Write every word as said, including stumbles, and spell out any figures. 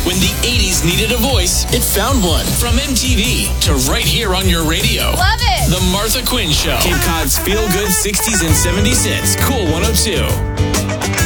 When the eighties needed a voice, it found one. From M T V to right here on your radio. Love it. The Martha Quinn Show. Cape Cod's feel-good sixties and seventies hits. Cool one oh two.